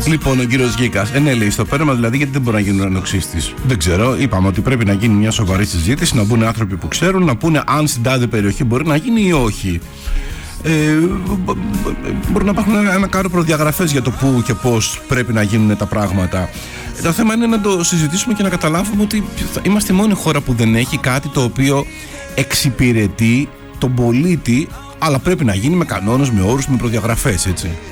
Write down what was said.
Λοιπόν, ο κύριος Γκίκας, ναι, λέει στο πέρασμα, δηλαδή γιατί δεν μπορεί να γίνουν ανοξύστης. Δεν ξέρω, είπαμε ότι πρέπει να γίνει μια σοβαρή συζήτηση, να μπουν άνθρωποι που ξέρουν, να πούνε αν στην τάδε περιοχή μπορεί να γίνει ή όχι. Μπορεί να υπάρχουν ένα κάρο προδιαγραφές για το πού και πώς πρέπει να γίνουν τα πράγματα. Το θέμα είναι να το συζητήσουμε και να καταλάβουμε ότι είμαστε η μόνη χώρα που δεν έχει κάτι το οποίο εξυπηρετεί τον πολίτη, αλλά πρέπει να γίνει με κανόνες, με όρους, με προδιαγραφές, έτσι.